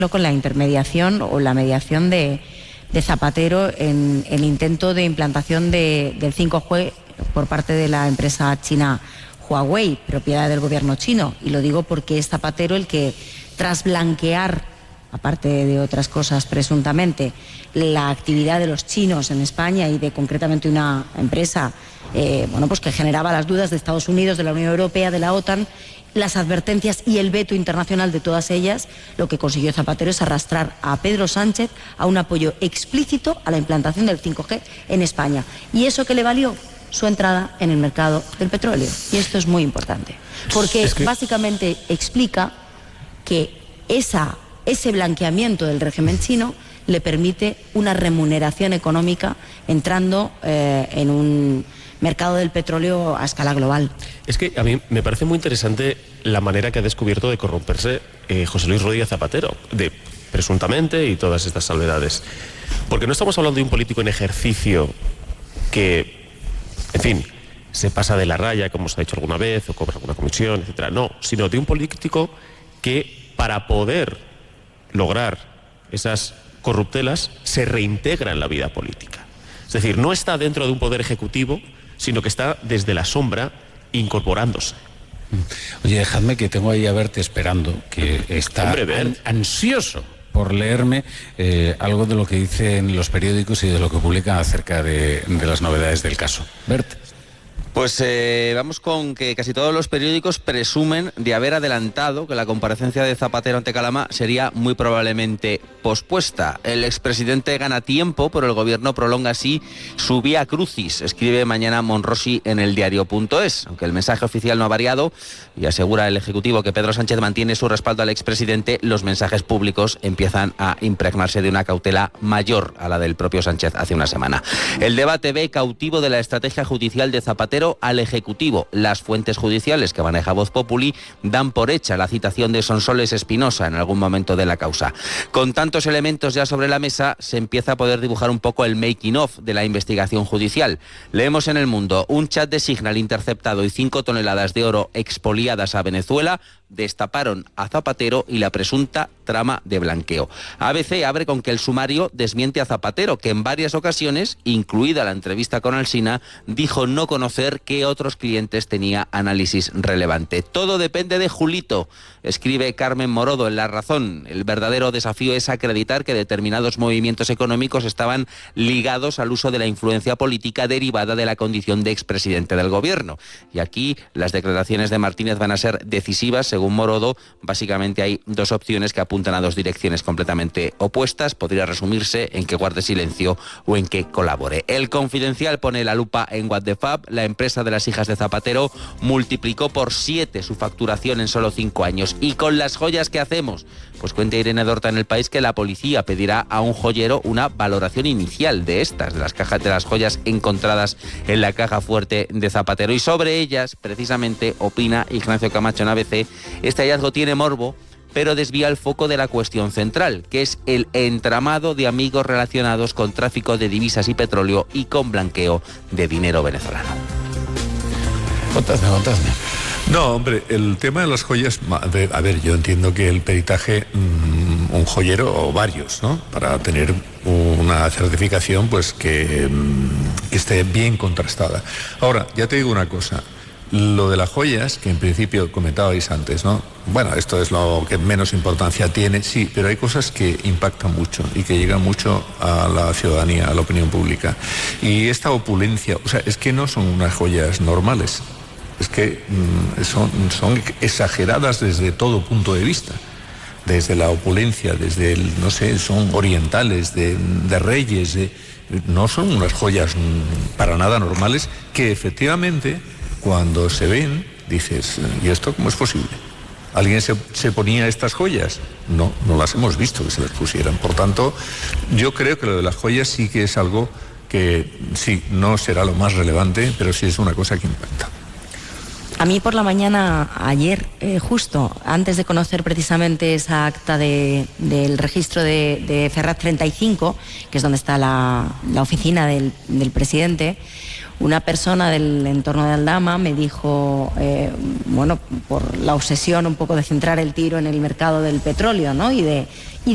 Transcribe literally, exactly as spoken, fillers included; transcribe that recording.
con la intermediación o la mediación de, de Zapatero en el intento de implantación de, del cinco G por parte de la empresa china Huawei, propiedad del gobierno chino. Y lo digo porque es Zapatero el que, tras blanquear, aparte de otras cosas presuntamente, la actividad de los chinos en España y de concretamente una empresa eh, bueno, pues que generaba las dudas de Estados Unidos, de la Unión Europea, de la OTAN, las advertencias y el veto internacional de todas ellas, lo que consiguió Zapatero es arrastrar a Pedro Sánchez a un apoyo explícito a la implantación del cinco G en España. ¿Y eso qué le valió? Su entrada en el mercado del petróleo. Y esto es muy importante, porque es que... básicamente explica que esa, ese blanqueamiento del régimen chino le permite una remuneración económica entrando eh, en un mercado del petróleo a escala global. Es que a mí me parece muy interesante la manera que ha descubierto de corromperse eh, José Luis Rodríguez Zapatero, de presuntamente y todas estas salvedades. Porque no estamos hablando de un político en ejercicio que, en fin, se pasa de la raya, como se ha dicho alguna vez, o cobra alguna comisión, etcétera. No, sino de un político que, para poder lograr esas corruptelas, se reintegra en la vida política. Es decir, no está dentro de un poder ejecutivo, sino que está desde la sombra incorporándose. Oye, dejadme que tengo ahí a Bert esperando, que está Hombre, an ansioso por leerme eh, algo de lo que dicen los periódicos y de lo que publican acerca de, de las novedades del caso. Bert. Pues eh, vamos con que casi todos los periódicos presumen de haber adelantado que la comparecencia de Zapatero ante Calama sería muy probablemente pospuesta. El expresidente gana tiempo, pero el gobierno prolonga así su vía crucis, escribe mañana Monrosi en el diario punto es. Aunque el mensaje oficial no ha variado y asegura el Ejecutivo que Pedro Sánchez mantiene su respaldo al expresidente, los mensajes públicos empiezan a impregnarse de una cautela mayor a la del propio Sánchez hace una semana. El debate ve cautivo de la estrategia judicial de Zapatero al Ejecutivo. Las fuentes judiciales que maneja Voz Populi dan por hecha la citación de Sonsoles Espinosa en algún momento de la causa. Con tantos elementos ya sobre la mesa, se empieza a poder dibujar un poco el making of de la investigación judicial. Leemos en El Mundo: un chat de Signal interceptado y cinco toneladas de oro expoliadas a Venezuela destaparon a Zapatero y la presunta trama de blanqueo. A B C abre con que el sumario desmiente a Zapatero, que en varias ocasiones, incluida la entrevista con Alsina, dijo no conocer qué otros clientes tenía análisis relevante. Todo depende de Julito, escribe Carmen Morodo en La Razón. El verdadero desafío es acreditar que determinados movimientos económicos estaban ligados al uso de la influencia política derivada de la condición de expresidente del gobierno. Y aquí las declaraciones de Martínez van a ser decisivas. Según Morodo, básicamente hay dos opciones que apuntan a dos direcciones completamente opuestas. Podría resumirse en que guarde silencio o en que colabore. El Confidencial pone la lupa en What the Fab. La empresa de las hijas de Zapatero multiplicó por siete su facturación en solo cinco años. ¿Y con las joyas qué hacemos? Pues cuenta Irene Dorta en El País que la policía pedirá a un joyero una valoración inicial de estas, de las cajas de las joyas encontradas en la caja fuerte de Zapatero. Y sobre ellas, precisamente, opina Ignacio Camacho en A B C, este hallazgo tiene morbo, pero desvía el foco de la cuestión central, que es el entramado de amigos relacionados con tráfico de divisas y petróleo y con blanqueo de dinero venezolano. Contadme, contadme. No, hombre, el tema de las joyas, a ver, a ver, yo entiendo que el peritaje, mmm, un joyero o varios, ¿no? Para tener una certificación, pues que, mmm, que esté bien contrastada. Ahora, ya te digo una cosa. Lo de las joyas, que en principio comentabais antes, ¿no? Bueno, esto es lo que menos importancia tiene, sí, pero hay cosas que impactan mucho y que llegan mucho a la ciudadanía, a la opinión pública. Y esta opulencia, o sea, es que no son unas joyas normales, es que mmm, son, son exageradas desde todo punto de vista. Desde la opulencia, desde el, no sé, son orientales, de, de reyes, de, no son unas joyas mmm, para nada normales que efectivamente, cuando se ven, dices, ¿y esto cómo es posible? ¿Alguien se, se ponía estas joyas? No, no las hemos visto que se las pusieran. Por tanto, yo creo que lo de las joyas sí que es algo que, sí, no será lo más relevante, pero sí es una cosa que impacta. A mí por la mañana, ayer, eh, justo antes de conocer precisamente esa acta de, del registro de, de Ferraz treinta y cinco, que es donde está la, la oficina del, del presidente, una persona del entorno de Aldama me dijo, eh, bueno, por la obsesión un poco de centrar el tiro en el mercado del petróleo, ¿no? Y de, y de